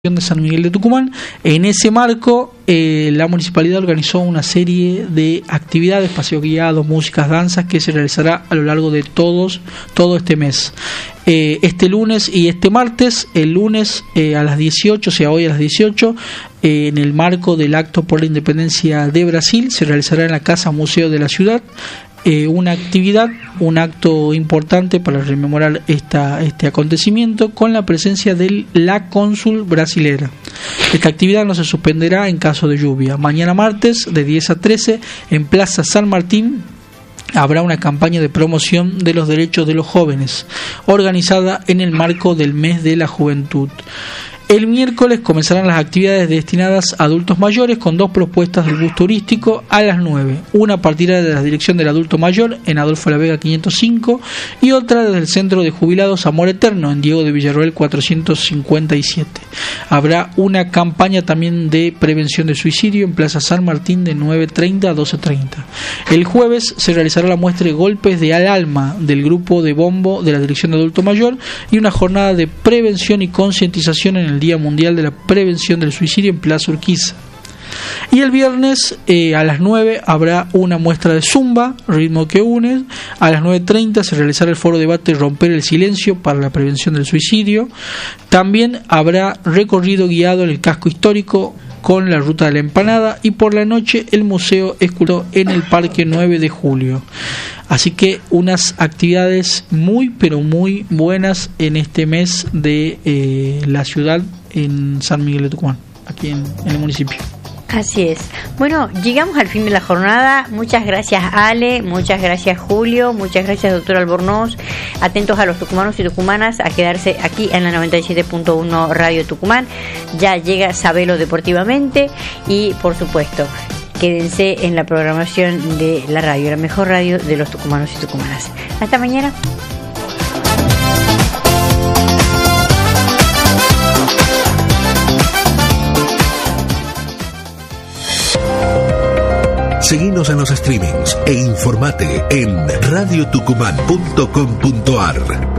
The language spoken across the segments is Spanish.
de San Miguel de Tucumán. En ese marco, la municipalidad organizó una serie de actividades, paseos guiados, músicas, danzas, que se realizará a lo largo de todo este mes. Este lunes y este martes, el lunes a las 18, o sea, hoy a las 18, en el marco del acto por la independencia de Brasil, se realizará en la Casa Museo de la Ciudad una actividad, un acto importante para rememorar este acontecimiento, con la presencia de la cónsul brasilera. Esta actividad no se suspenderá en caso de lluvia. Mañana martes, de 10 a 13, en Plaza San Martín, habrá una campaña de promoción de los derechos de los jóvenes, organizada en el marco del mes de la juventud. El miércoles comenzarán las actividades destinadas a adultos mayores, con dos propuestas del bus turístico a las 9. Una partirá de la dirección del adulto mayor en Adolfo La Vega 505 y otra desde el centro de jubilados Amor Eterno en Diego de Villarroel 457. Habrá una campaña también de prevención de suicidio en Plaza San Martín de 9:30 a 12:30. El jueves se realizará la muestra de golpes de al alma del grupo de bombo de la dirección de adulto mayor y una jornada de prevención y concientización en el Día Mundial de la Prevención del Suicidio en Plaza Urquiza. Y el viernes a las 9 habrá una muestra de zumba, ritmo que une. A las 9:30 se realizará el foro debate Romper el silencio para la prevención del suicidio. También habrá recorrido guiado en el casco histórico con la ruta de la empanada, y por la noche el museo escultó en el Parque 9 de Julio. Así que unas actividades muy pero muy buenas en este mes de la ciudad en San Miguel de Tucumán, aquí en el municipio. Así es. Bueno, llegamos al fin de la jornada. Muchas gracias, Ale, muchas gracias, Julio, muchas gracias, doctor Albornoz. Atentos a los tucumanos y tucumanas a quedarse aquí en la 97.1 Radio Tucumán. Ya llega Sabelo Deportivamente y, por supuesto, quédense en la programación de la radio, la mejor radio de los tucumanos y tucumanas. Hasta mañana. Seguinos en los streamings e informate en radiotucumán.com.ar.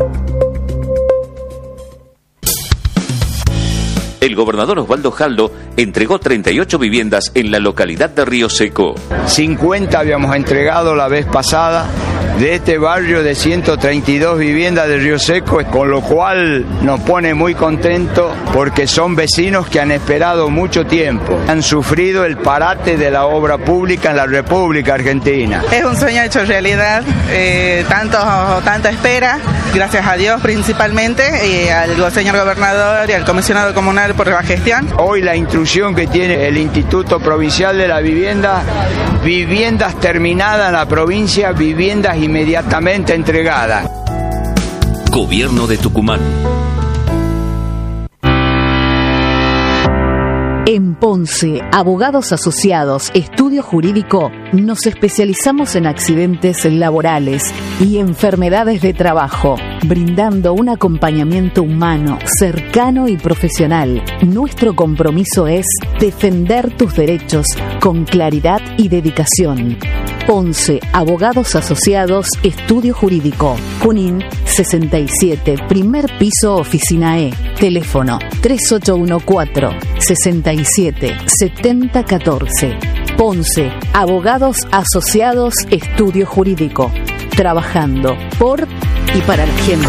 El gobernador Osvaldo Jaldo entregó 38 viviendas en la localidad de Río Seco. 50 habíamos entregado la vez pasada de este barrio de 132 viviendas de Río Seco, con lo cual nos pone muy contentos porque son vecinos que han esperado mucho tiempo. Han sufrido el parate de la obra pública en la República Argentina. Es un sueño hecho realidad, tanta espera, gracias a Dios principalmente, y al señor gobernador y al comisionado comunal por la gestión. Hoy la instrucción que tiene el Instituto Provincial de la Vivienda, viviendas terminadas en la provincia, viviendas inmediatamente entregadas. Gobierno de Tucumán. En Ponce, Abogados Asociados, Estudio Jurídico, nos especializamos en accidentes laborales y enfermedades de trabajo, brindando un acompañamiento humano, cercano y profesional. Nuestro compromiso es defender tus derechos con claridad y dedicación. Ponce, Abogados Asociados, Estudio Jurídico, Junín 67, primer piso, oficina E, teléfono 3814-67-7014. Ponce, Abogados Asociados, Estudio Jurídico, trabajando por y para la gente.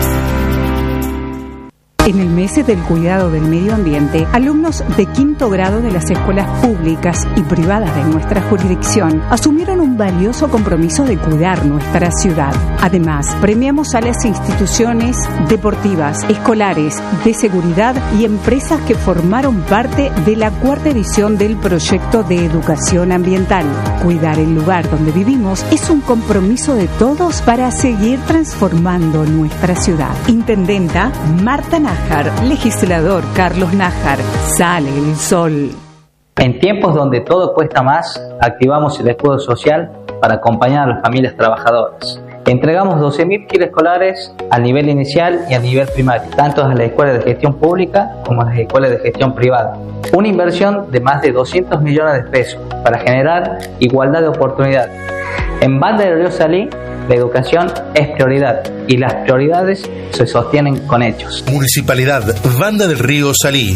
En el mes del cuidado del medio ambiente, alumnos de 5º grado de las escuelas públicas y privadas de nuestra jurisdicción asumieron un valioso compromiso de cuidar nuestra ciudad. Además, premiamos a las instituciones deportivas, escolares, de seguridad y empresas que formaron parte de la 4ª edición del proyecto de educación ambiental. Cuidar el lugar donde vivimos es un compromiso de todos para seguir transformando nuestra ciudad. Intendenta Marta Nájar, legislador Carlos Nájar, sale el sol. En tiempos donde todo cuesta más, activamos el escudo social para acompañar a las familias trabajadoras. Entregamos 12.000 kits escolares al nivel inicial y al nivel primario, tanto a las escuelas de gestión pública como a las escuelas de gestión privada. Una inversión de más de 200 millones de pesos para generar igualdad de oportunidades. En Banda del Río Salí La educación es prioridad y las prioridades se sostienen con hechos. Municipalidad Banda del Río Salí.